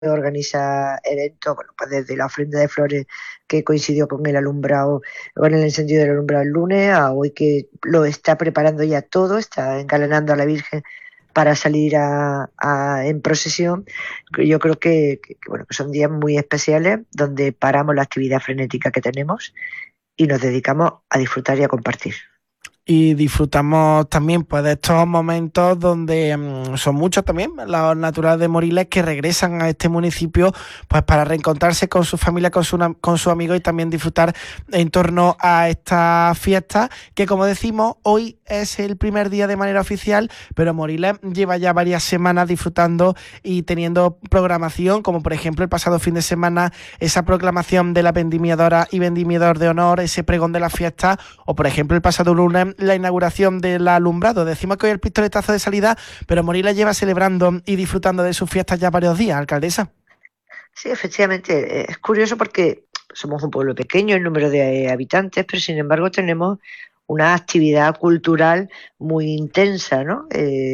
organiza eventos, bueno, pues desde la ofrenda de flores que coincidió con el alumbrado, con el encendido del alumbrado el lunes, a hoy que lo está preparando ya todo, está engalanando a la Virgen para salir en procesión. Yo creo bueno, que son días muy especiales donde paramos la actividad frenética que tenemos y nos dedicamos a disfrutar y a compartir. Y disfrutamos también pues de estos momentos donde son muchos también los naturales de Moriles que regresan a este municipio pues para reencontrarse con su familia, con su amigo y también disfrutar en torno a esta fiesta que, como decimos, hoy es el primer día de manera oficial, pero Moriles lleva ya varias semanas disfrutando y teniendo programación, como por ejemplo el pasado fin de semana esa proclamación de la vendimiadora y vendimiador de honor, ese pregón de la fiesta, o por ejemplo el pasado lunes la inauguración del alumbrado. Decimos que hoy el pistoletazo de salida, pero Moriles lleva celebrando y disfrutando de sus fiestas ya varios días, alcaldesa. Sí, efectivamente, es curioso porque somos un pueblo pequeño en número de habitantes, pero sin embargo tenemos una actividad cultural muy intensa, ¿no?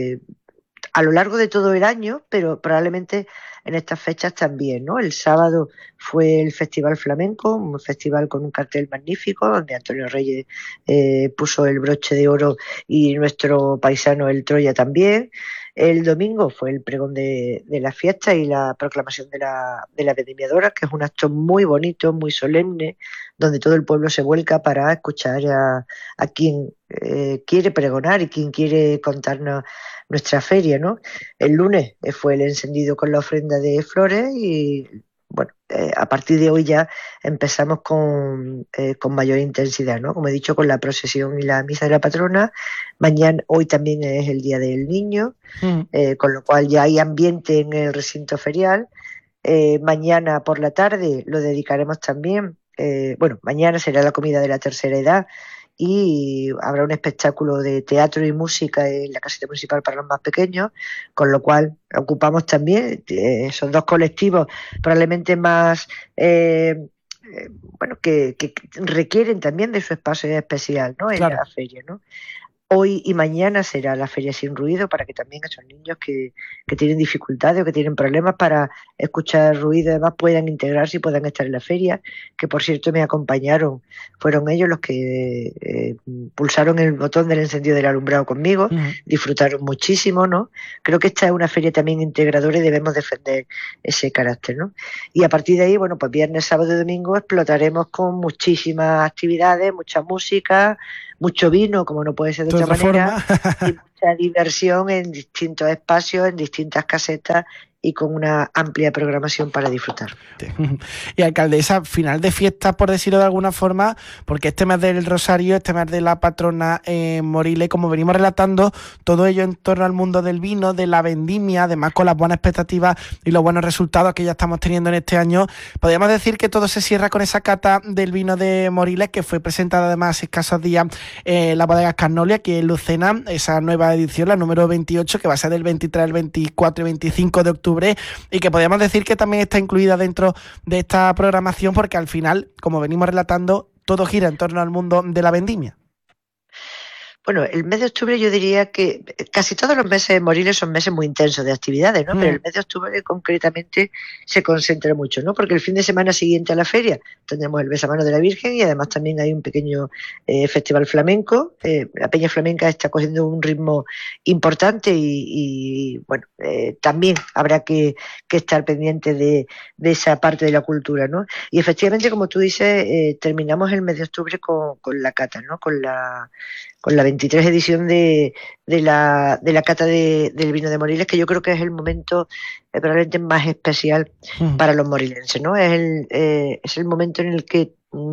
A lo largo de todo el año, pero probablemente en estas fechas también, ¿no? El sábado fue el Festival Flamenco, un festival con un cartel magnífico, donde Antonio Reyes puso el broche de oro y nuestro paisano el Troya también. El domingo fue el pregón de la fiesta y la proclamación de la vendimiadora, que es un acto muy bonito, muy solemne, donde todo el pueblo se vuelca para escuchar a quien quiere pregonar y quien quiere contarnos nuestra feria, ¿no? El lunes fue el encendido con la ofrenda de flores y bueno, a partir de hoy ya empezamos con mayor intensidad, ¿no? Como he dicho, con la procesión y la misa de la patrona. Hoy también es el Día del Niño, con lo cual ya hay ambiente en el recinto ferial. Mañana por la tarde lo dedicaremos también, bueno, mañana será la comida de la tercera edad y habrá un espectáculo de teatro y música en la caseta municipal para los más pequeños, con lo cual ocupamos también esos dos colectivos probablemente más, bueno, que requieren también de su espacio especial, ¿no? En Claro. la feria, ¿no? Hoy y mañana será la feria sin ruido para que también esos niños que tienen dificultades o que tienen problemas para escuchar ruido, además puedan integrarse y puedan estar en la feria, que por cierto me acompañaron, fueron ellos los que pulsaron el botón del encendido del alumbrado conmigo, disfrutaron muchísimo, ¿no? Creo que esta es una feria también integradora y debemos defender ese carácter, ¿no? Y a partir de ahí, bueno, pues viernes, sábado y domingo explotaremos con muchísimas actividades, mucha música, mucho vino, como no puede ser de De otra otra manera, forma. y mucha diversión en distintos espacios, en distintas casetas y con una amplia programación para disfrutar. Y alcaldesa, final de fiesta, por decirlo de alguna forma, porque este mes del Rosario, este mes de la patrona Moriles, como venimos relatando, todo ello en torno al mundo del vino, de la vendimia, además con las buenas expectativas y los buenos resultados que ya estamos teniendo en este año, podríamos decir que todo se cierra con esa cata del vino de Moriles, que fue presentada además escasos días en la bodega Scarnoli, aquí en Lucena, esa nueva edición, la número 28, que va a ser del 23, el 24 y 25 de octubre, y que podríamos decir que también está incluida dentro de esta programación porque al final, como venimos relatando, todo gira en torno al mundo de la vendimia. Bueno, el mes de octubre yo diría que casi todos los meses de Moriles son meses muy intensos de actividades, ¿no? Pero el mes de octubre concretamente se concentra mucho, ¿no? Porque el fin de semana siguiente a la feria tendremos el besamano de la Virgen y además también hay un pequeño festival flamenco. La Peña Flamenca está cogiendo un ritmo importante y bueno, también habrá que estar pendiente de esa parte de la cultura, ¿no? Y efectivamente, como tú dices, terminamos el mes de octubre con la cata, ¿no? Con la 23 edición de la cata del vino de Moriles, que yo creo que es el momento probablemente más especial para los morilenses, ¿no? Es el momento en el que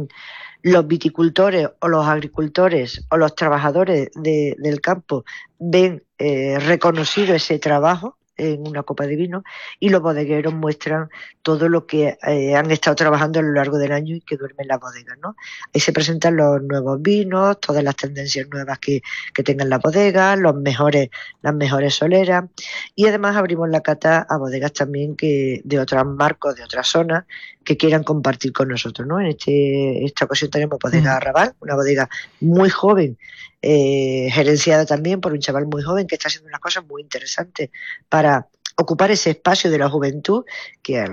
los viticultores o los agricultores o los trabajadores del campo ven reconocido ese trabajo en una copa de vino y los bodegueros muestran todo lo que han estado trabajando a lo largo del año y que duerme en las bodegas, ¿no? Ahí se presentan los nuevos vinos, todas las tendencias nuevas que tengan las bodegas, las mejores soleras y además abrimos la cata a bodegas también de otros marcos, de otras zonas que quieran compartir con nosotros, ¿no? Esta ocasión tenemos bodega Arrabal, una bodega muy joven, gerenciada también por un chaval muy joven que está haciendo unas cosas muy interesantes para ocupar ese espacio de la juventud que